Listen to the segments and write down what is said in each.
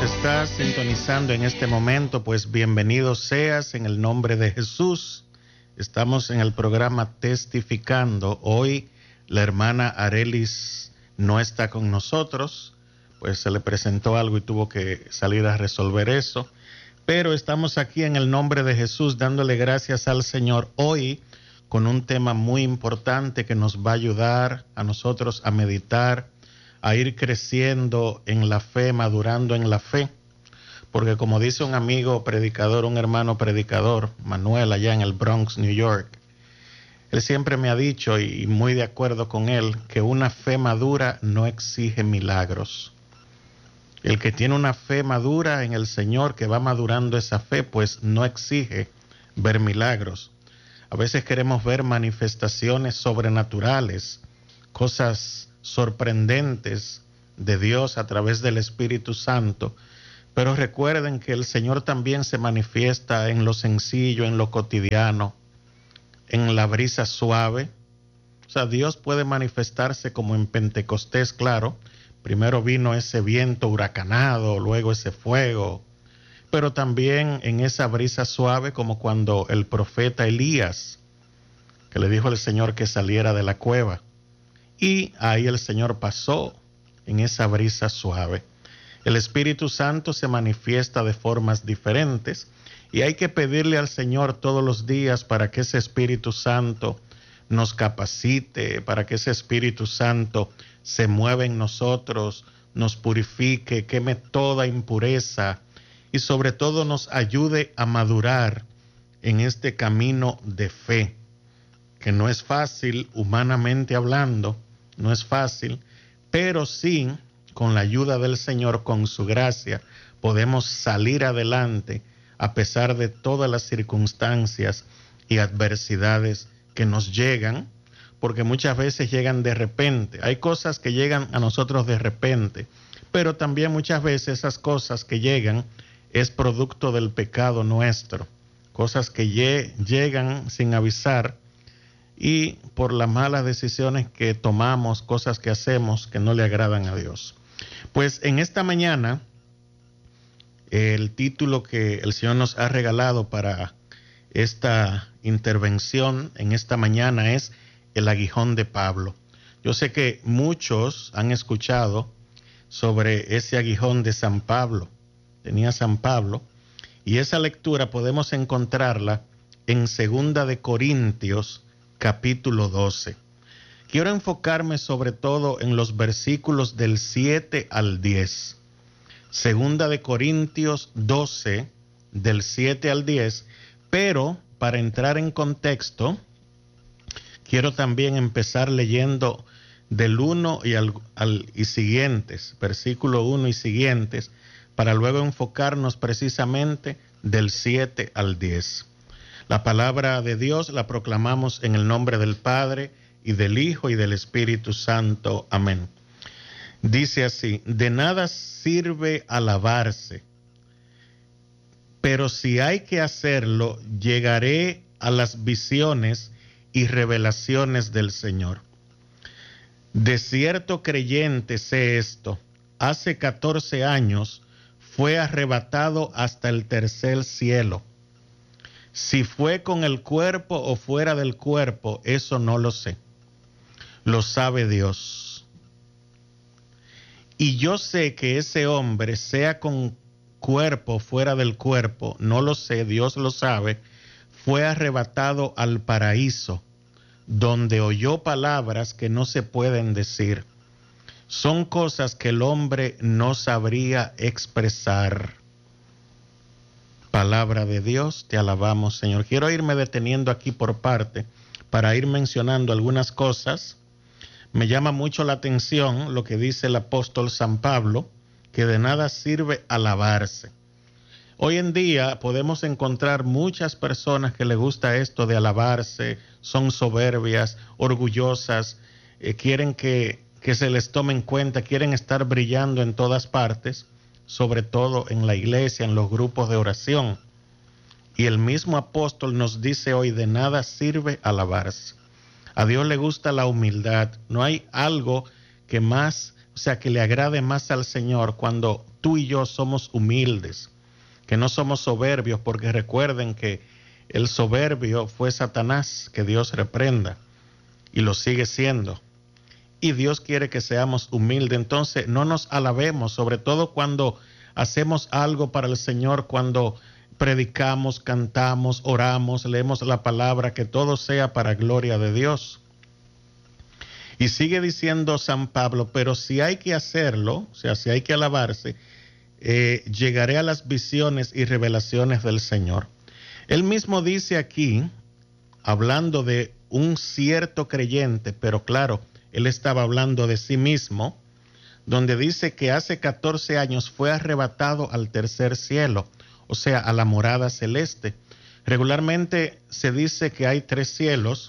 estás sintonizando en este momento, pues bienvenido seas en el nombre de Jesús. Estamos en el programa Testificando. Hoy la hermana Arelis no está con nosotros, pues se le presentó algo y tuvo que salir a resolver eso. Pero estamos aquí en el nombre de Jesús dándole gracias al Señor hoy con un tema muy importante que nos va a ayudar a nosotros a meditar, a ir creciendo en la fe, madurando en la fe, porque como dice un amigo predicador, un hermano predicador, Manuel, allá en el Bronx, New York, él siempre me ha dicho, y muy de acuerdo con él, que una fe madura no exige milagros. El que tiene una fe madura en el Señor, que va madurando esa fe, pues no exige ver milagros. A veces queremos ver manifestaciones sobrenaturales, cosas sorprendentes de Dios a través del Espíritu Santo, pero recuerden que el Señor también se manifiesta en lo sencillo, en lo cotidiano, en la brisa suave. O sea, Dios puede manifestarse como en Pentecostés, claro. Primero vino ese viento huracanado, luego ese fuego, pero también en esa brisa suave, como cuando el profeta Elías, que le dijo al Señor que saliera de la cueva, y ahí el Señor pasó en esa brisa suave. El Espíritu Santo se manifiesta de formas diferentes y hay que pedirle al Señor todos los días para que ese Espíritu Santo nos capacite, para que ese Espíritu Santo se mueva en nosotros, nos purifique, queme toda impureza y sobre todo nos ayude a madurar en este camino de fe, que no es fácil humanamente hablando. No es fácil, pero sí, con la ayuda del Señor, con su gracia, podemos salir adelante a pesar de todas las circunstancias y adversidades que nos llegan, porque muchas veces llegan de repente. Hay cosas que llegan a nosotros de repente, pero también muchas veces esas cosas que llegan es producto del pecado nuestro, cosas que llegan sin avisar, y por las malas decisiones que tomamos, cosas que hacemos que no le agradan a Dios. Pues en esta mañana, el título que el Señor nos ha regalado para esta intervención en esta mañana es El aguijón de Pablo. Yo sé que muchos han escuchado sobre ese aguijón de San Pablo, tenía San Pablo, y esa lectura podemos encontrarla en 2 de Corintios, capítulo 12. Quiero enfocarme sobre todo en los versículos del 7 al 10. 2 de Corintios 12, del 7 al 10, pero para entrar en contexto, quiero también empezar leyendo del 1 y siguientes, versículo 1 y siguientes, para luego enfocarnos precisamente del 7 al 10. La palabra de Dios la proclamamos en el nombre del Padre, y del Hijo, y del Espíritu Santo. Amén. Dice así: de nada sirve alabarse, pero si hay que hacerlo, llegaré a las visiones y revelaciones del Señor. De cierto creyente sé esto: hace 14 años fue arrebatado hasta el tercer cielo. Si fue con el cuerpo o fuera del cuerpo, eso no lo sé. Lo sabe Dios. Y yo sé que ese hombre, sea con cuerpo o fuera del cuerpo, no lo sé, Dios lo sabe, fue arrebatado al paraíso, donde oyó palabras que no se pueden decir. Son cosas que el hombre no sabría expresar. Palabra de Dios, te alabamos, Señor. Quiero irme deteniendo aquí por parte para ir mencionando algunas cosas. Me llama mucho la atención lo que dice el apóstol San Pablo, que de nada sirve alabarse. Hoy en día podemos encontrar muchas personas que les gusta esto de alabarse, son soberbias, orgullosas, quieren que se les tome en cuenta, quieren estar brillando en todas partes, sobre todo en la iglesia, en los grupos de oración. Y el mismo apóstol nos dice hoy: de nada sirve alabarse. A Dios le gusta la humildad. No hay algo que más o sea, que le agrade más al Señor cuando tú y yo somos humildes, que no somos soberbios, porque recuerden que el soberbio fue Satanás, que Dios reprenda, y lo sigue siendo. Y Dios quiere que seamos humildes. Entonces no nos alabemos, sobre todo cuando hacemos algo para el Señor, cuando predicamos, cantamos, oramos, leemos la palabra, que todo sea para gloria de Dios. Y sigue diciendo San Pablo, pero si hay que hacerlo, o sea, si hay que alabarse, llegaré a las visiones y revelaciones del Señor. Él mismo dice aquí, hablando de un cierto creyente, pero claro, él estaba hablando de sí mismo, donde dice que hace 14 años fue arrebatado al tercer cielo, o sea, a la morada celeste. Regularmente se dice que hay 3 cielos,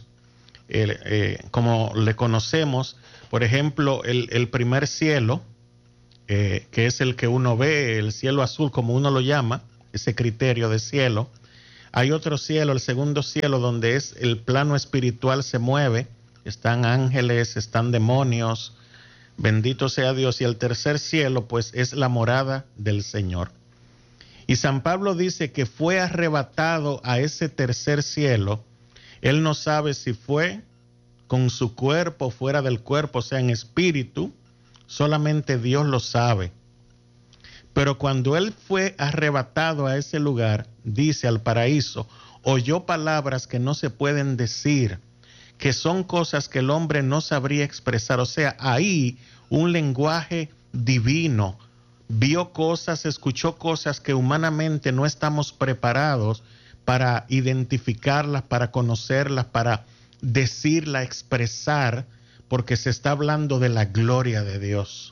como le conocemos. Por ejemplo, el primer cielo, que es el que uno ve, el cielo azul, como uno lo llama, ese criterio de cielo. Hay otro cielo, el segundo cielo, donde es el plano espiritual se mueve, están ángeles, están demonios, bendito sea Dios. Y el tercer cielo, pues, es la morada del Señor. Y San Pablo dice que fue arrebatado a ese tercer cielo. Él no sabe si fue con su cuerpo, fuera del cuerpo, o sea, en espíritu. Solamente Dios lo sabe. Pero cuando él fue arrebatado a ese lugar, dice, al paraíso, oyó palabras que no se pueden decir, que son cosas que el hombre no sabría expresar. O sea, ahí un lenguaje divino. Vio cosas, escuchó cosas que humanamente no estamos preparados para identificarlas, para conocerlas, para decirlas, expresar, porque se está hablando de la gloria de Dios.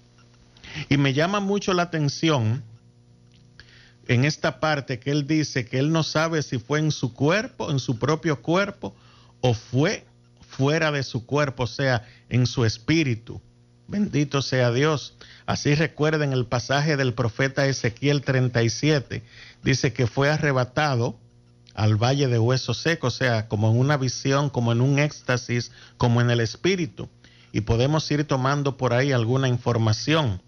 Y me llama mucho la atención en esta parte que él dice que él no sabe si fue en su cuerpo, en su propio cuerpo, o fue fuera de su cuerpo, o sea, en su espíritu. Bendito sea Dios. Así recuerden el pasaje del profeta Ezequiel 37. Dice que fue arrebatado al valle de huesos secos, o sea, como en una visión, como en un éxtasis, como en el espíritu. Y podemos ir tomando por ahí alguna información.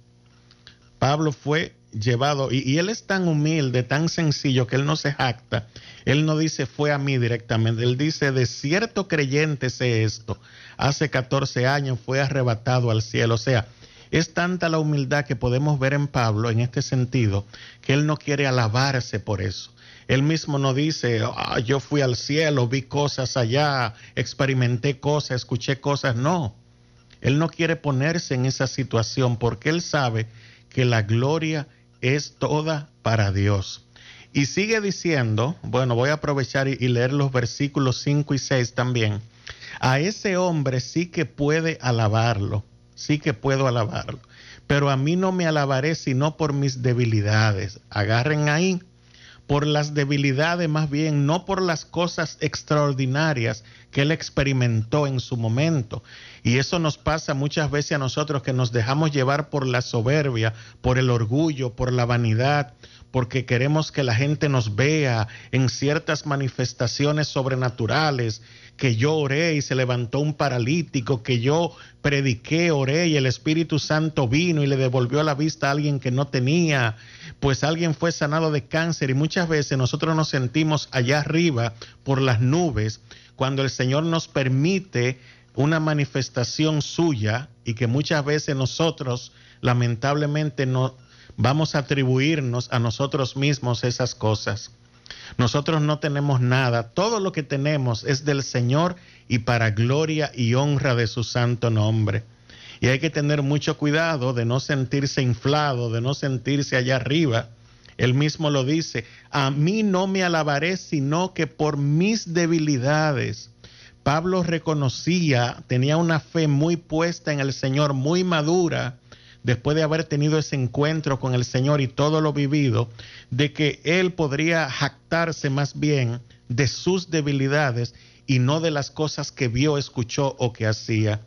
Pablo fue llevado, y él es tan humilde, tan sencillo, que él no se jacta. Él no dice fue a mí directamente, él dice de cierto creyente sé esto. Hace 14 años fue arrebatado al cielo. O sea, es tanta la humildad que podemos ver en Pablo en este sentido, que él no quiere alabarse por eso. Él mismo no dice, yo fui al cielo, vi cosas allá, experimenté cosas, escuché cosas. No, él no quiere ponerse en esa situación porque él sabe que la gloria es toda para Dios. Y sigue diciendo, bueno, voy a aprovechar y leer los versículos 5 y 6 también. A ese hombre sí que puede alabarlo, sí que puedo alabarlo, pero a mí no me alabaré sino por mis debilidades. Agarren ahí, por las debilidades más bien, no por las cosas extraordinarias que él experimentó en su momento. Y eso nos pasa muchas veces a nosotros, que nos dejamos llevar por la soberbia, por el orgullo, por la vanidad, porque queremos que la gente nos vea en ciertas manifestaciones sobrenaturales, que yo oré y se levantó un paralítico, que yo prediqué, oré y el Espíritu Santo vino y le devolvió la vista a alguien que no tenía, pues alguien fue sanado de cáncer. Y muchas veces nosotros nos sentimos allá arriba por las nubes, cuando el Señor nos permite una manifestación suya, y que muchas veces nosotros lamentablemente no vamos a atribuirnos a nosotros mismos esas cosas. Nosotros no tenemos nada, todo lo que tenemos es del Señor y para gloria y honra de su santo nombre. Y hay que tener mucho cuidado de no sentirse inflado, de no sentirse allá arriba. Él mismo lo dice, a mí no me alabaré sino que por mis debilidades. Pablo reconocía, tenía una fe muy puesta en el Señor, muy madura, después de haber tenido ese encuentro con el Señor y todo lo vivido, de que él podría jactarse más bien de sus debilidades y no de las cosas que vio, escuchó o que hacía.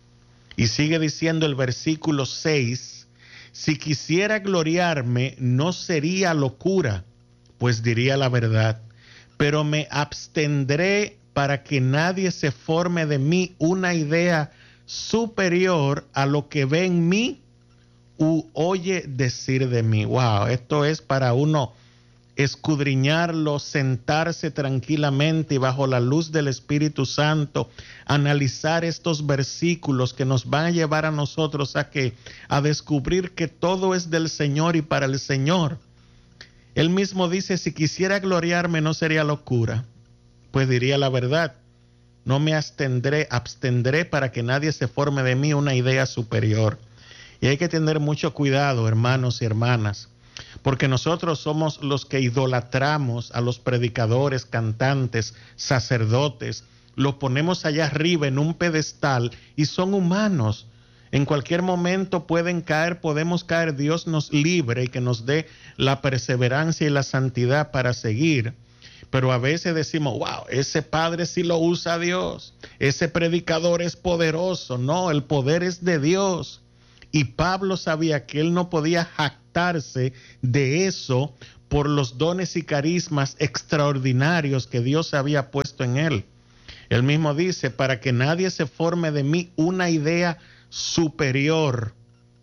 Y sigue diciendo el versículo 6, si quisiera gloriarme no sería locura, pues diría la verdad, pero me abstendré para que nadie se forme de mí una idea superior a lo que ve en mí u oye decir de mí. Wow, esto es para uno escudriñarlo, sentarse tranquilamente y bajo la luz del Espíritu Santo, analizar estos versículos que nos van a llevar a nosotros a descubrir que todo es del Señor y para el Señor. Él mismo dice, si quisiera gloriarme no sería locura, pues diría la verdad. No me abstendré para que nadie se forme de mí una idea superior. Y hay que tener mucho cuidado, hermanos y hermanas, porque nosotros somos los que idolatramos a los predicadores, cantantes, sacerdotes, los ponemos allá arriba en un pedestal y son humanos. En cualquier momento pueden caer, podemos caer. Dios nos libre y que nos dé la perseverancia y la santidad para seguir. Pero a veces decimos, wow, ese padre sí lo usa Dios, ese predicador es poderoso. No, el poder es de Dios. Y Pablo sabía que él no podía jactarse de eso por los dones y carismas extraordinarios que Dios había puesto en él. Él mismo dice, para que nadie se forme de mí una idea superior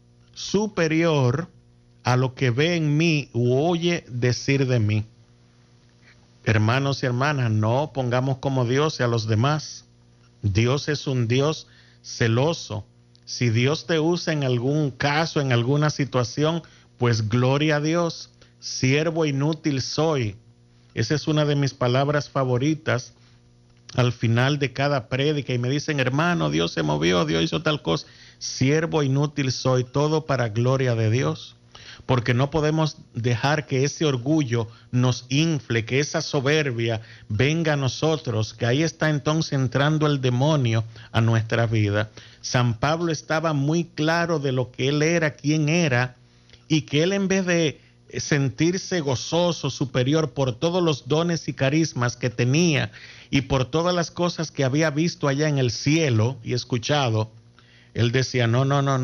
a lo que ve en mí u oye decir de mí. Hermanos y hermanas, no pongamos como Dios a los demás. Dios es un Dios celoso. Si Dios te usa en algún caso, en alguna situación, pues gloria a Dios. Siervo inútil soy. Esa es una de mis palabras favoritas al final de cada prédica y me dicen, hermano, Dios se movió, Dios hizo tal cosa. Siervo inútil soy, todo para gloria de Dios. Porque no podemos dejar que ese orgullo nos infle, que esa soberbia venga a nosotros, que ahí está entonces entrando el demonio a nuestra vida. San Pablo estaba muy claro de lo que él era, quién era, y que él, en vez de sentirse gozoso, superior por todos los dones y carismas que tenía y por todas las cosas que había visto allá en el cielo y escuchado, él decía, no,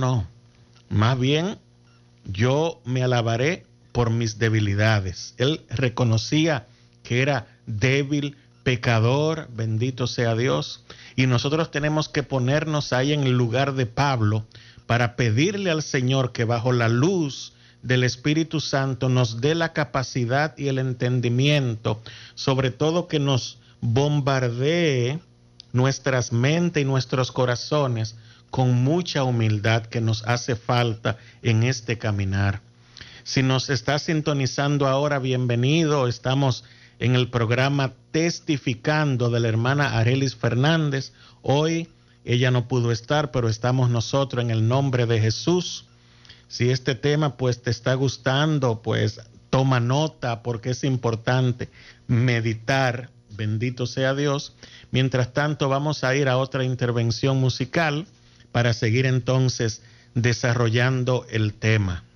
más bien yo me alabaré por mis debilidades. Él reconocía que era débil, pecador, bendito sea Dios. Y nosotros tenemos que ponernos ahí en el lugar de Pablo para pedirle al Señor que bajo la luz del Espíritu Santo nos dé la capacidad y el entendimiento, sobre todo que nos bombardee nuestras mentes y nuestros corazones con mucha humildad que nos hace falta en este caminar. Si nos está sintonizando ahora, bienvenido. Estamos en el programa Testificando de la hermana Arelis Fernández. Hoy ella no pudo estar, pero estamos nosotros en el nombre de Jesús. Si este tema pues te está gustando, pues toma nota porque es importante meditar. Bendito sea Dios. Mientras tanto, vamos a ir a otra intervención musical para seguir entonces desarrollando el tema.